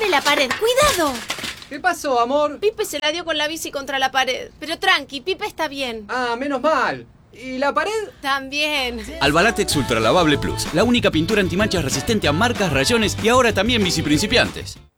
de la pared. ¡Cuidado! ¿Qué pasó, amor? Pipe se la dio con la bici contra la pared. Pero tranqui, Pipe está bien. Ah, menos mal. ¿Y la pared? También. Albalatex Ultra Lavable Plus, la única pintura antimanchas resistente a marcas, rayones y ahora también bici principiantes.